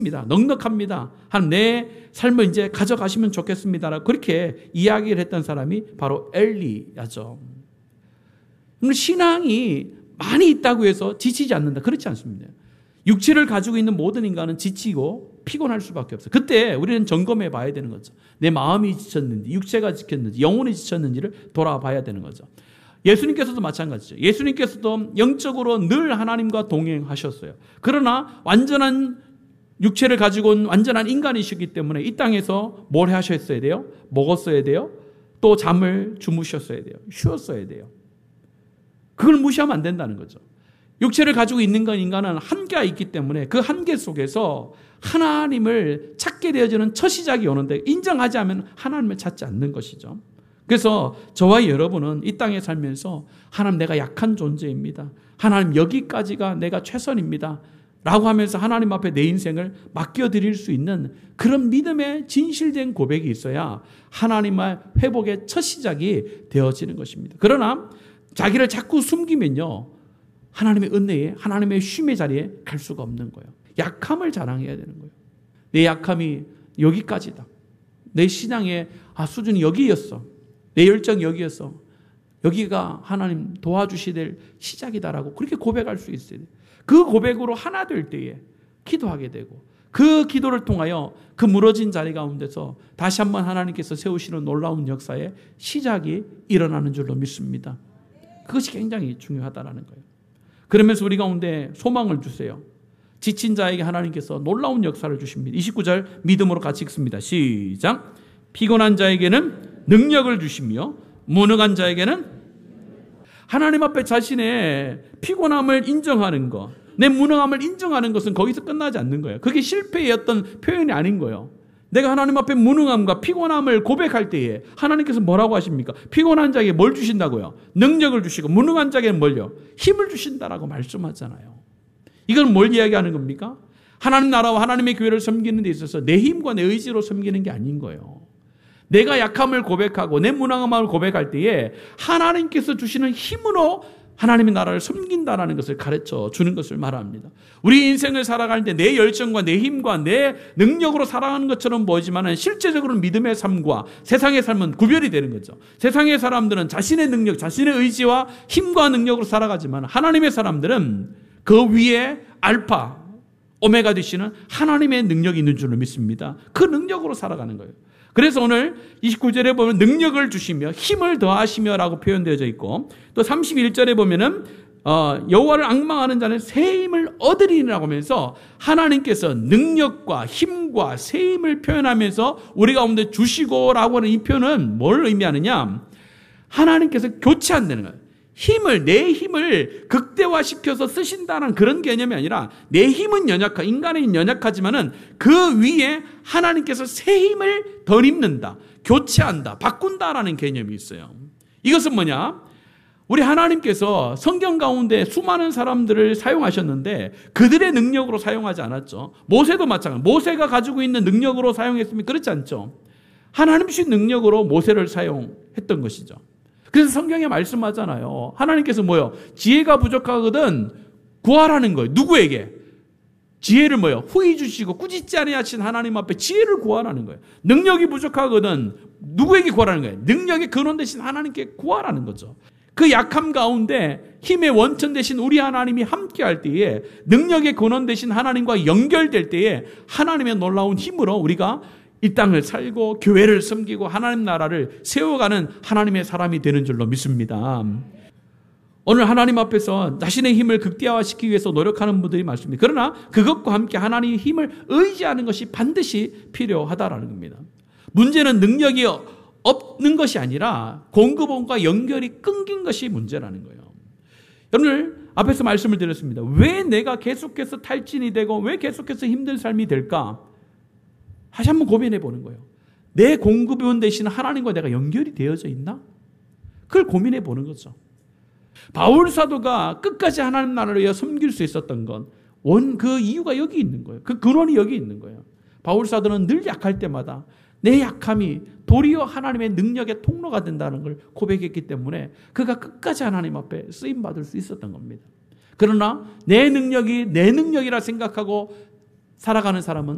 넉넉합니다. 하나님 내 삶을 이제 가져가시면 좋겠습니다. 그렇게 이야기를 했던 사람이 바로 엘리야죠. 신앙이 많이 있다고 해서 지치지 않는다. 그렇지 않습니다. 육체를 가지고 있는 모든 인간은 지치고 피곤할 수밖에 없어요. 그때 우리는 점검해 봐야 되는 거죠. 내 마음이 지쳤는지, 육체가 지쳤는지, 영혼이 지쳤는지를 돌아봐야 되는 거죠. 예수님께서도 마찬가지죠. 예수님께서도 영적으로 늘 하나님과 동행하셨어요. 그러나 완전한 육체를 가지고 온 완전한 인간이시기 때문에 이 땅에서 뭘 하셨어야 돼요? 먹었어야 돼요? 또 잠을 주무셨어야 돼요. 쉬었어야 돼요. 그걸 무시하면 안 된다는 거죠. 육체를 가지고 있는 건 인간은 한계가 있기 때문에 그 한계 속에서 하나님을 찾게 되어지는 첫 시작이 오는데 인정하지 않으면 하나님을 찾지 않는 것이죠. 그래서 저와 여러분은 이 땅에 살면서 하나님 내가 약한 존재입니다. 하나님 여기까지가 내가 최선입니다. 라고 하면서 하나님 앞에 내 인생을 맡겨드릴 수 있는 그런 믿음의 진실된 고백이 있어야 하나님의 회복의 첫 시작이 되어지는 것입니다. 그러나 자기를 자꾸 숨기면요, 하나님의 은혜에, 하나님의 쉼의 자리에 갈 수가 없는 거예요. 약함을 자랑해야 되는 거예요. 내 약함이 여기까지다. 내 신앙의 수준이 여기였어. 내 열정이 여기였어. 여기가 하나님 도와주셔야 될 시작이다라고 그렇게 고백할 수 있어요. 그 고백으로 하나 될 때에 기도하게 되고 그 기도를 통하여 그 무너진 자리 가운데서 다시 한번 하나님께서 세우시는 놀라운 역사의 시작이 일어나는 줄로 믿습니다. 그것이 굉장히 중요하다는 거예요. 그러면서 우리 가운데 소망을 주세요. 지친 자에게 하나님께서 놀라운 역사를 주십니다. 29절 믿음으로 같이 읽습니다. 시작. 피곤한 자에게는 능력을 주시며 무능한 자에게는 하나님 앞에 자신의 피곤함을 인정하는 것, 내 무능함을 인정하는 것은 거기서 끝나지 않는 거예요. 그게 실패의 어떤 표현이 아닌 거예요. 내가 하나님 앞에 무능함과 피곤함을 고백할 때에 하나님께서 뭐라고 하십니까? 피곤한 자에게 뭘 주신다고요? 능력을 주시고 무능한 자에게는 뭘요? 힘을 주신다라고 말씀하잖아요. 이건 뭘 이야기하는 겁니까? 하나님 나라와 하나님의 교회를 섬기는 데 있어서 내 힘과 내 의지로 섬기는 게 아닌 거예요. 내가 약함을 고백하고 내 무능함을 고백할 때에 하나님께서 주시는 힘으로 하나님의 나라를 섬긴다라는 것을 가르쳐 주는 것을 말합니다. 우리 인생을 살아갈 때 내 열정과 내 힘과 내 능력으로 살아가는 것처럼 보이지만 실제적으로는 믿음의 삶과 세상의 삶은 구별이 되는 거죠. 세상의 사람들은 자신의 능력, 자신의 의지와 힘과 능력으로 살아가지만 하나님의 사람들은 그 위에 알파, 오메가 되시는 하나님의 능력이 있는 줄로 믿습니다. 그 능력으로 살아가는 거예요. 그래서 오늘 29절에 보면 능력을 주시며 힘을 더하시며라고 표현되어져 있고 또 31절에 보면은 여호와를 앙망하는 자는 새 힘을 얻으리라고 하면서 하나님께서 능력과 힘과 새 힘을 표현하면서 우리 가운데 주시고라고 하는 이 표현은 뭘 의미하느냐? 하나님께서 교체한다는 거예요. 내 힘을 극대화시켜서 쓰신다는 그런 개념이 아니라 내 힘은 인간은 연약하지만은 그 위에 하나님께서 새 힘을 덧입는다, 교체한다, 바꾼다라는 개념이 있어요. 이것은 뭐냐? 우리 하나님께서 성경 가운데 수많은 사람들을 사용하셨는데 그들의 능력으로 사용하지 않았죠. 모세도 마찬가지. 모세가 가지고 있는 능력으로 사용했으면 그렇지 않죠. 하나님의 능력으로 모세를 사용했던 것이죠. 그래서 성경에 말씀하잖아요. 하나님께서 뭐요? 지혜가 부족하거든 구하라는 거예요. 누구에게? 지혜를 뭐요? 후히 주시고 꾸짖지 아니하신 하나님 앞에 지혜를 구하라는 거예요. 능력이 부족하거든 누구에게 구하라는 거예요? 능력의 근원 되신 하나님께 구하라는 거죠. 그 약함 가운데 힘의 원천 되신 우리 하나님이 함께할 때에 능력의 근원 되신 하나님과 연결될 때에 하나님의 놀라운 힘으로 우리가 이 땅을 살고 교회를 섬기고 하나님 나라를 세워가는 하나님의 사람이 되는 줄로 믿습니다. 오늘 하나님 앞에서 자신의 힘을 극대화시키기 위해서 노력하는 분들이 많습니다. 그러나 그것과 함께 하나님의 힘을 의지하는 것이 반드시 필요하다라는 겁니다. 문제는 능력이 없는 것이 아니라 공급원과 연결이 끊긴 것이 문제라는 거예요. 오늘 앞에서 말씀을 드렸습니다. 왜 내가 계속해서 탈진이 되고 왜 계속해서 힘든 삶이 될까? 다시 한번 고민해 보는 거예요. 내 공급원 되신 하나님과 내가 연결이 되어져 있나? 그걸 고민해 보는 거죠. 바울 사도가 끝까지 하나님 나라를 위해 섬길 수 있었던 건 그 이유가 여기 있는 거예요. 그 근원이 여기 있는 거예요. 바울 사도는 늘 약할 때마다 내 약함이 도리어 하나님의 능력의 통로가 된다는 걸 고백했기 때문에 그가 끝까지 하나님 앞에 쓰임받을 수 있었던 겁니다. 그러나 내 능력이 내 능력이라 생각하고 살아가는 사람은